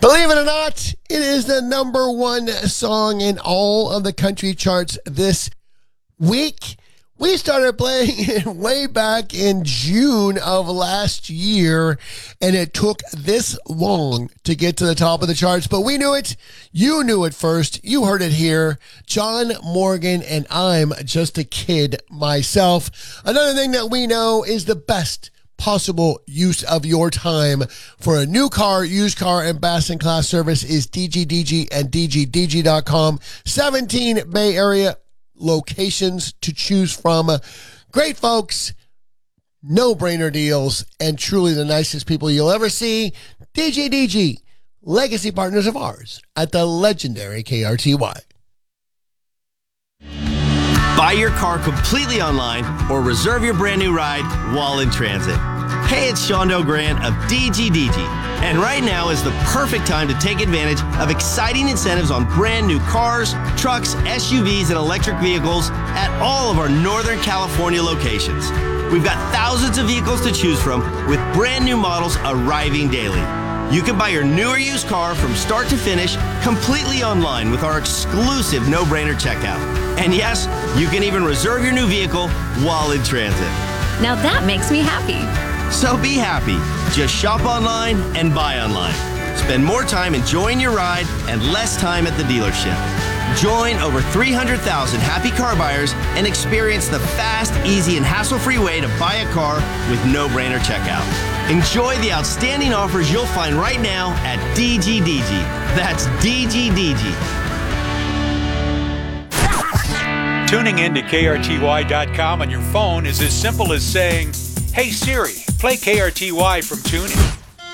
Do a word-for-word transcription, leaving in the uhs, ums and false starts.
Believe it or not, it is the number one song in all of the country charts this week. We started playing it way back in June of last year, and it took this long to get to the top of the charts, but we knew it. You knew it first. You heard it here. John Morgan, and I'm just a kid myself. Another thing that we know is the best possible use of your time for a new car, used car, and best in class service is D G D G and D G D G dot com. seventeen Bay Area locations to choose from. Great folks, no-brainer deals, and truly the nicest people you'll ever see. D G D G, legacy partners of ours at the legendary K R T Y. Buy your car completely online or reserve your brand new ride while in transit. Hey, it's Shondo Grant of D G D G, and right now is the perfect time to take advantage of exciting incentives on brand new cars, trucks, S U Vs, and electric vehicles at all of our Northern California locations. We've got thousands of vehicles to choose from with brand new models arriving daily. You can buy your new or used car from start to finish completely online with our exclusive no-brainer checkout. And yes, you can even reserve your new vehicle while in transit. Now that makes me happy. So be happy. Just shop online and buy online. Spend more time enjoying your ride and less time at the dealership. Join over three hundred thousand happy car buyers and experience the fast, easy, and hassle-free way to buy a car with no-brainer checkout. Enjoy the outstanding offers you'll find right now at D G D G. That's D G D G. Tuning in to K R T Y dot com on your phone is as simple as saying, "Hey Siri, play K R T Y from TuneIn."